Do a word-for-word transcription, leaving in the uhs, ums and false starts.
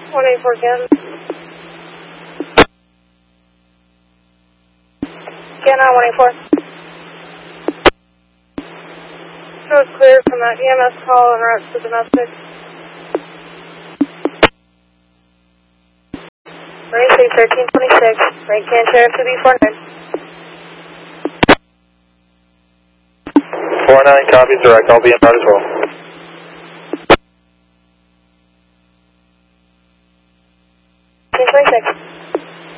one eighty-four again. Again on one eighty-four. Shows clear from that E M S call and route to domestic. Racing thirteen twenty-six, right can sheriff to B forty-nine. forty-nine, copy direct, I'll be in route as well.